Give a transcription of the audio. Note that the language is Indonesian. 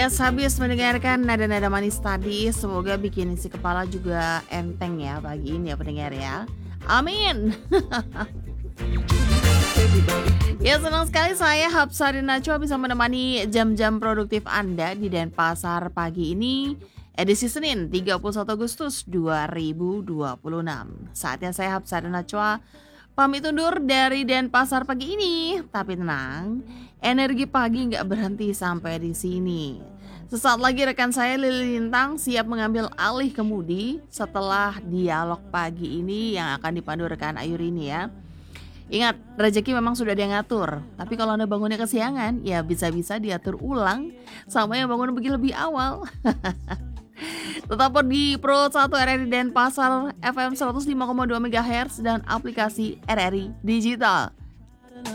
Yes, habis mendengarkan nada-nada manis tadi, semoga bikin isi kepala juga enteng ya pagi ini ya pendengar ya. Amin. Ya senang sekali saya Hapsari Najwa bisa menemani jam-jam produktif Anda di Denpasar pagi ini. Edisi Senin 31 Agustus 2026. Saatnya saya Hapsari Najwa pamit undur dari Denpasar pagi ini. Tapi tenang, energi pagi nggak berhenti sampai di sini. Sesaat lagi rekan saya Lili Lintang siap mengambil alih kemudi setelah dialog pagi ini yang akan dipandu rekan Ayurini ya. Ingat, rezeki memang sudah dia ngatur. Tapi kalau Anda bangunnya kesiangan, ya bisa-bisa diatur ulang sama yang bangun lebih awal. Tetap di Pro 1 RRI Denpasar FM 105,2 MHz dan aplikasi RRI Digital.